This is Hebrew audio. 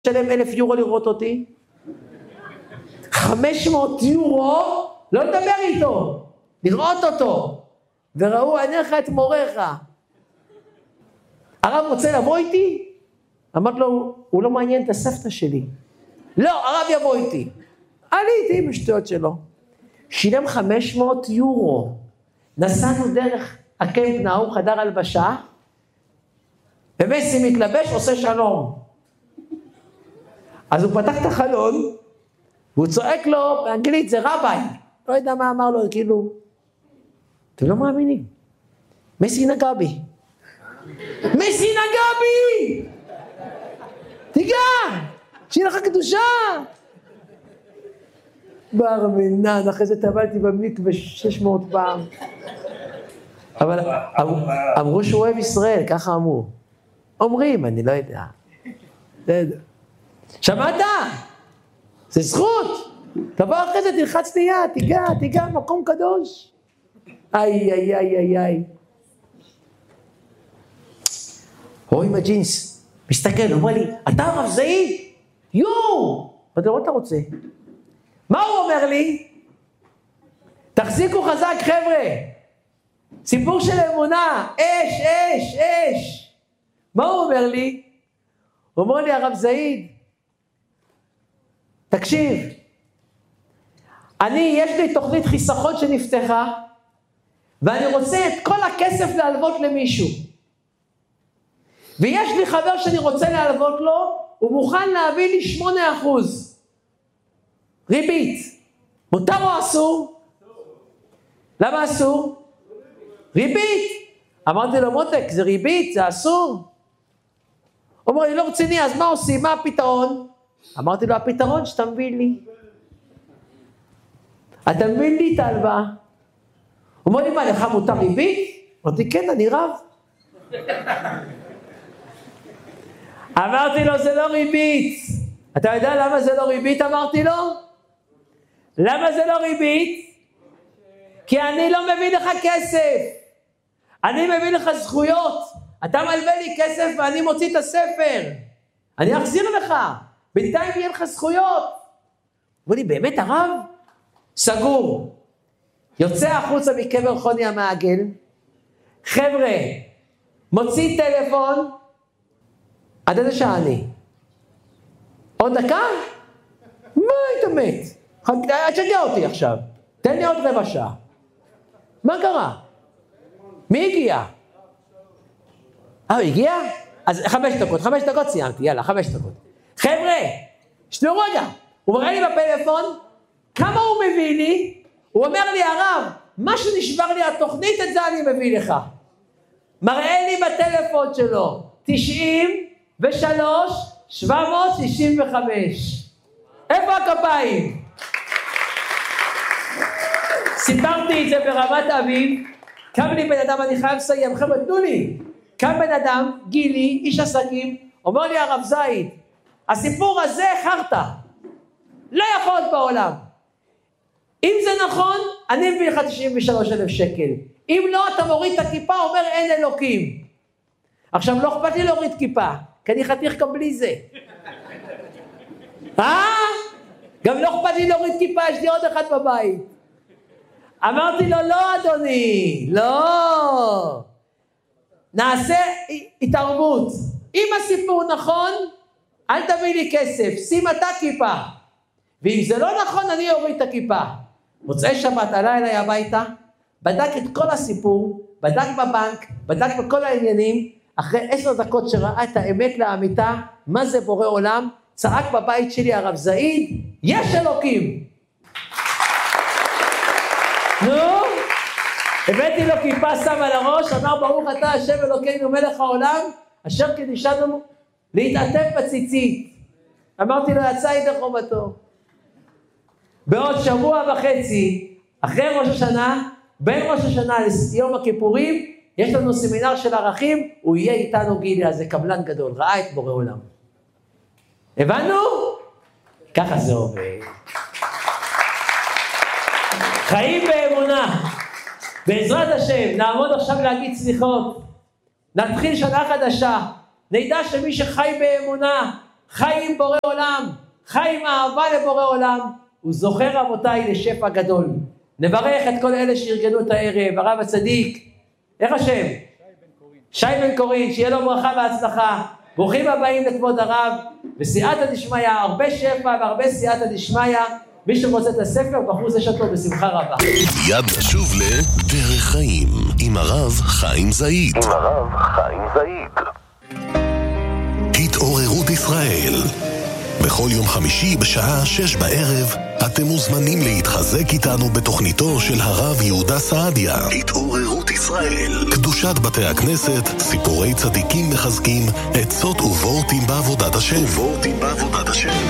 שלם 1,000 יורו לראות אותי? 500 יורו לא לדבר איתו, לראות אותו. וראו עיניך את מוריך. הרב רוצה לבוא איתי? אמרת לו, הוא לא מעניין את הסבתא שלי. לא, הרב יבוא איתי. עליתי בשטויות שלו. שילם 500 יורו. נסענו דרך הקמפ נאו, חדר הלבשה, ומסי מתלבש, עושה שלום. אז הוא פתח את החלון, והוא צועק לו באנגלית, זה רביי. לא יודע מה אמר לו, כאילו, אתם לא מאמינים. מסי נגע בי. מסי נגע בי! תיגע! שיהיה לך קדושה! בר מינן, אחרי זה טבלתי במקווה 600 פעם. אבל אמרו שהוא אוהב ישראל, ככה אמרו. אומרים, אני לא יודע. שמעת? זה זכות. תבוא אחרי זה, תלחץ לי יד, תיגע, מקום קדוש. איי. רואה עם הג'ינס, מסתכל, אומר לי, אתה הרב זעיד? יואו! מה אתה רוצה? מה הוא אומר לי? תחזיקו חזק חבר'ה. סיפור של אמונה, אש. מה הוא אומר לי? הוא אומר לי, הרב זעיד, תקשיב, יש לי תוכנית חיסכון שנפתחה, ואני רוצה את כל הכסף להלוות למישהו. ויש לי חבר שאני רוצה להלוות לו, הוא מוכן להביא לי 8% ריבית. מותר או אסור? למה אסור? ריבית. אמרתי לו, מותק, זה ריבית, זה אסור. הוא אומר לי, לא רציני, אז מה עושים? מה הפתרון? אמרתי לו, הפתרון שאתה מביא לי. אתה מביא לי את ההלוואה. הוא אומר לי, מה, לך מותר ריבית? אמרתי, כן, אני רב. אמרתי לו, זה לא ריבית. אתה יודע למה זה לא ריבית? אמרתי לו. למה זה לא ריבית? כי אני לא מביא לך כסף. אני מביא לך זכויות. אתה מלווה לי כסף ואני מוציא את הספר. אני אחזיר לך. בינתיים יהיה לך זכויות. אמרו לי, באמת הרב? סגור. יוצא החוצה מקבר חוני המעגל. חבר'ה, מוציא טלפון. עד איזה שעה אני? עוד דקה? מה היית מת? תשגע אותי עכשיו. תן לי עוד רבע שעה. מה קרה? מי הגיע? הוא הגיע? אז 5 דקות סיימתי, יאללה, 5 דקות. חבר'ה, שנייה רגע. הוא מראה לי בפלאפון, כמה הוא מביא לי? הוא אומר לי, הרב, מה שנשבר לי התוכנית, את זה אני מביא לך. מראה לי בטלפון שלו, 93,765. איפה הכפיים? סיפרתי את זה ברמת אביב, קם לי בן אדם, אני חייב לסיים, חבר'ה, תנו לי. קם בן אדם, גילי, איש עסקים, אומר לי הרב זעיד, הסיפור הזה חרטא, לא יכול להיות בעולם. אם זה נכון, אני מביא לך 93,000 שקל. אם לא, אתה מוריד את הכיפה, אומר אין אלוקים. עכשיו, לא אכפת לי להוריד כיפה, כי אני חתיך גם בלי זה. גם לא אכפת לי להוריד כיפה, יש לי עוד אחד בבית. אמרתי לו, לא אדוני, לא. נעשה התערבות. אם הסיפור נכון, אל תביא לי כסף, שים אתה כיפה. ואם זה לא נכון, אני אוריד את הכיפה. מוצאי שבת עלה אליי הביתה, בדק את כל הסיפור, בדק בבנק, בדק בכל העניינים, אחרי 10 דקות שראה את האמת לאמיתה, מה זה בורא עולם, צעק בבית שלי הרב זעיד, יש אלוקים. נו, הבאתי לו כיפה שם על הראש, אמר ברוך אתה השם אלוקינו מלך העולם, אשר קדישנו להתעטף בציצית. אמרתי לו יצא ידי חובתו. בעוד 1.5 שבוע, אחרי ראש השנה, בין ראש השנה ליום הכיפורים, יש לנו סמינר של ערכים, הוא יהיה איתנו גילי, אז זה קבלן גדול, ראה את בורא עולם. הבנו? ככה זה עובד. חיים באמונה. בעזרת השם, נעמוד עכשיו להגיד סליחות. נתחיל שנה חדשה. נדע שמי שחי באמונה, חי עם בורא עולם, חי עם אהבה לבורא עולם, הוא זוכר רבותיי לשפע גדול. נברך את כל אלה שארגנו את הערב, הרב הצדיק, איך השם? שי בן קורין, שיהיה לו ברכה והצלחה. ברוכים הבאים לכבוד הרב, בסייעתא דשמיא, הרבה שפע והרבה סייעתא דשמיא. מי שרוצה את הספר, בחוץ יש אותו בשמחה רבה. מיד נשוב לדרך חיים עם הרב חיים זעיד. התעוררות ישראל. בכל יום חמישי בשעה 6 בערב אתם מוזמנים להתחזק איתנו בתוכניתו של הרב יהודה סעדיה. התעוררות ישראל. קדושת בתי הכנסת, סיפורי צדיקים מחזקים, עצות ובורטים בעבודת השם.